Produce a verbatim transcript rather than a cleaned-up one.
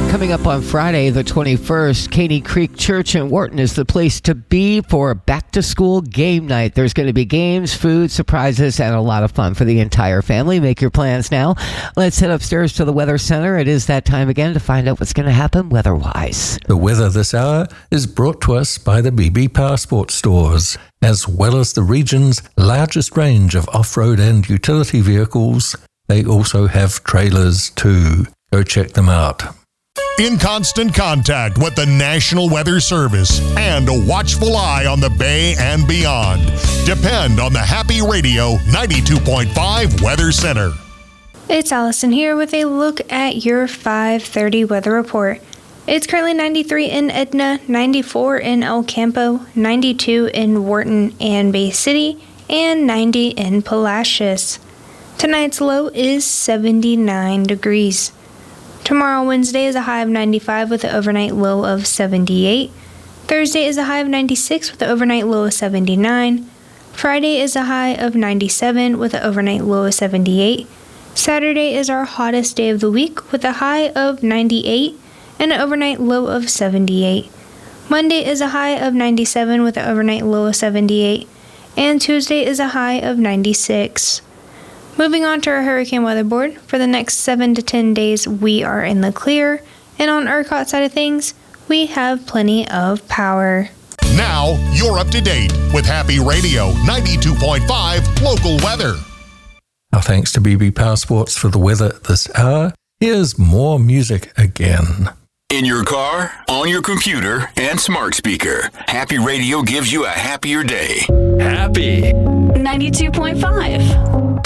Coming up on Friday, the twenty-first, Caney Creek Church in Wharton is the place to be for a back-to-school game night. There's going to be games, food, surprises, and a lot of fun for the entire family. Make your plans now. Let's head upstairs to the Weather Center. It is that time again to find out what's going to happen weather-wise. The weather this hour is brought to us by the B B Powersport stores, as well as the region's largest range of off-road and utility vehicles. They also have trailers too. Go check them out. In constant contact with the National Weather Service and a watchful eye on the Bay and beyond. Depend on the Happy Radio ninety-two point five Weather Center. It's Allison here with a look at your five thirty weather report. It's currently ninety-three in Edna, ninety-four in El Campo, ninety-two in Wharton and Bay City, and ninety in Palacios. Tonight's low is seventy-nine degrees. Tomorrow, Wednesday, is a high of ninety-five with an overnight low of seventy-eight. Thursday is a high of ninety-six with an overnight low of seventy-nine. Friday is a high of ninety-seven with an overnight low of seventy-eight. Saturday is our hottest day of the week with a high of ninety-eight and an overnight low of seventy-eight. Monday is a high of ninety-seven with an overnight low of seventy-eight. And Tuesday is a high of ninety-six. Moving on to our hurricane weather board, for the next seven to ten days, we are in the clear, and on ERCOT side of things, we have plenty of power. Now, you're up to date with Happy Radio ninety-two point five local weather. Our thanks to B B Powersports for the weather this hour. Here's more music again. In your car, on your computer, and smart speaker, Happy Radio gives you a happier day. Happy ninety-two point five.